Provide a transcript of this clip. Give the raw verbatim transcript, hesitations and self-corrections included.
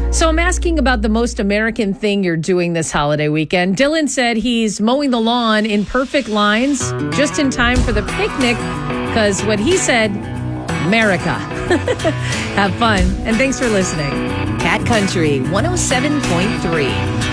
So I'm asking about the most American thing you're doing this holiday weekend. Dylan said he's mowing the lawn in perfect lines just in time for the picnic because what he said, America. Have fun. And thanks for listening. Cat Country one oh seven point three.